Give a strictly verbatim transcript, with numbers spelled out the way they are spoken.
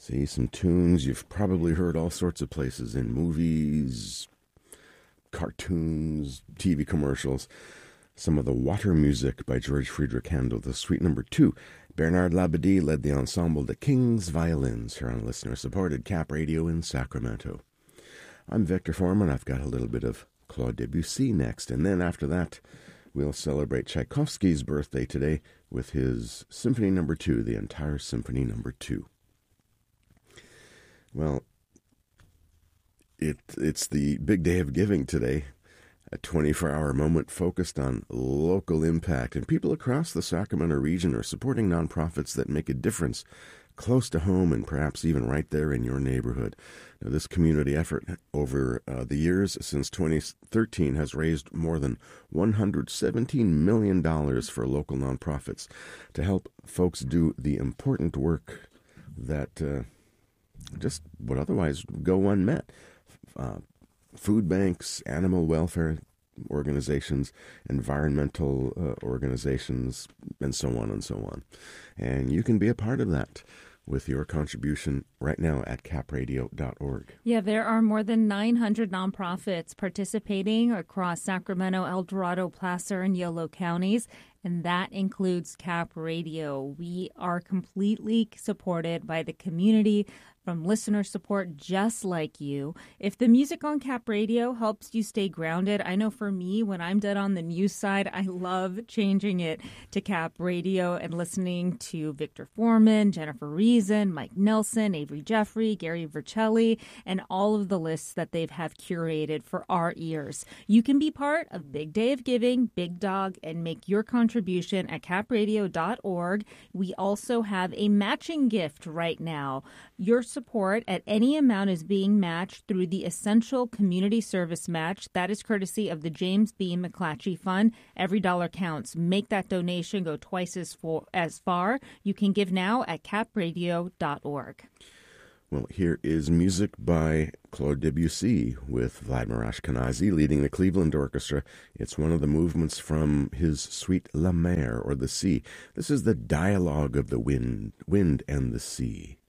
See, some tunes you've probably heard all sorts of places, in movies, cartoons, T V commercials. Some of the Water Music by George Friedrich Handel, the Suite Number Two. Bernard Labadie led the ensemble The King's Violins here on listener-supported Cap Radio in Sacramento. I'm Victor Foreman. I've got a little bit of Claude Debussy next, and then after that, we'll celebrate Tchaikovsky's birthday today with his Symphony Number Two, the entire Symphony Number Two. Well, it it's the big day of giving today, a twenty-four hour moment focused on local impact, and people across the Sacramento region are supporting nonprofits that make a difference close to home and perhaps even right there in your neighborhood. Now, this community effort over uh, the years since twenty thirteen has raised more than one hundred seventeen million dollars for local nonprofits to help folks do the important work that uh, just would otherwise go unmet. Uh, food banks, animal welfare organizations, environmental uh, organizations, and so on and so on. And you can be a part of that with your contribution right now at cap radio dot org. Yeah, there are more than nine hundred nonprofits participating across Sacramento, El Dorado, Placer, and Yolo counties, and that includes Cap Radio. We are completely supported by the community from listener support just like you. If the music on Cap Radio helps you stay grounded, I know for me, when I'm dead on the news side, I love changing it to Cap Radio and listening to Victor Foreman, Jennifer Reason, Mike Nelson, Avery Jeffrey, Gary Vercelli, and all of the lists that they have curated for our ears. You can be part of Big Day of Giving, Big Dog, and make your contribution at cap radio dot org. We also have a matching gift right now. Your support at any amount is being matched through the Essential Community Service Match. That is courtesy of the James B. McClatchy Fund. Every dollar counts. Make that donation go twice as, for, as far. You can give now at cap radio dot org. Well, here is music by Claude Debussy with Vladimir Ashkenazy leading the Cleveland Orchestra. It's one of the movements from his suite La Mer, or the Sea. This is the dialogue of the wind, wind and the sea.